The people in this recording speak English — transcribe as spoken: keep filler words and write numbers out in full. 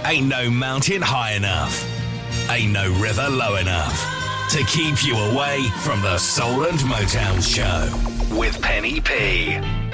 Ain't no mountain high enough. Ain't no river low enough to keep you away from the Soul and Motown Show with Penny P.